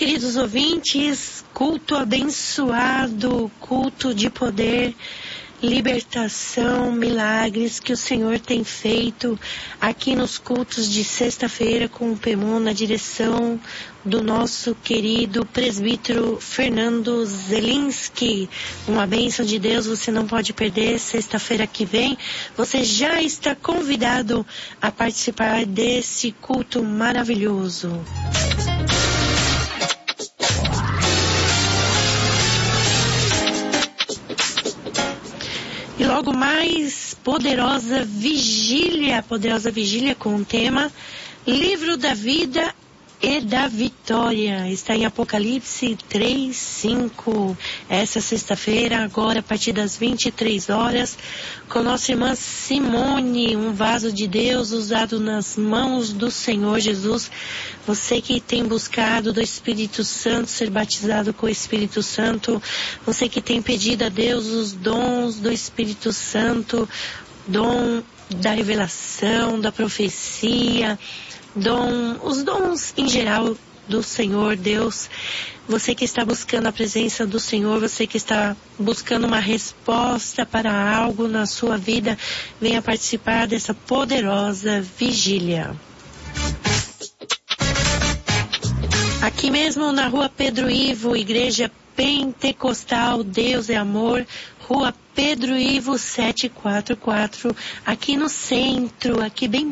Queridos ouvintes, culto abençoado, culto de poder, libertação, milagres que o Senhor tem feito aqui nos cultos de sexta-feira com o PEMU na direção do nosso querido presbítero Fernando Zelinski. Uma bênção de Deus, você não pode perder. Sexta-feira que vem, você já está convidado a participar desse culto maravilhoso. E logo mais, poderosa vigília com o tema Livro da Vida e da Vitória. Está em Apocalipse 3:5. Essa sexta-feira, agora a partir das 23 horas, com nossa irmã Simone, um vaso de Deus usado nas mãos do Senhor Jesus. Você que tem buscado do Espírito Santo, ser batizado com o Espírito Santo, você que tem pedido a Deus os dons do Espírito Santo, dom da revelação, da profecia, os dons em geral do Senhor Deus, você que está buscando a presença do Senhor, você que está buscando uma resposta para algo na sua vida, venha participar dessa poderosa vigília. Aqui mesmo na Rua Pedro Ivo, Igreja Pentecostal Deus é Amor, Rua Pedro Ivo 744, aqui no centro, aqui bem